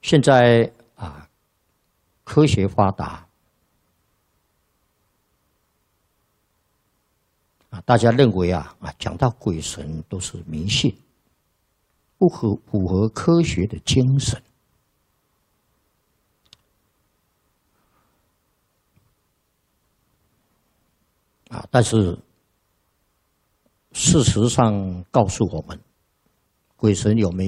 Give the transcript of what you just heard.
现在啊，科学发达啊，大家认为讲到鬼神都是迷信，不符合科学的精神。但是事实上告诉我们，鬼神有没有？